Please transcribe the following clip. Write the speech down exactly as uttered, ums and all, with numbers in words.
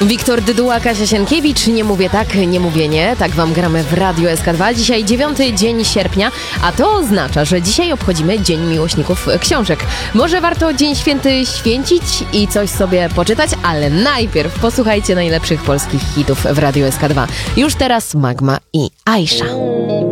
Wiktor Dyduła, Kasia Sienkiewicz, nie mówię tak, nie mówię nie, tak wam gramy w Radiu S K dwa. Dzisiaj dziewiąty dzień sierpnia, a to oznacza, że dzisiaj obchodzimy Dzień Miłośników Książek. Może warto Dzień Święty święcić i coś sobie poczytać, ale najpierw posłuchajcie najlepszych polskich hitów w Radiu S K dwa. Już teraz Magma i Aisha.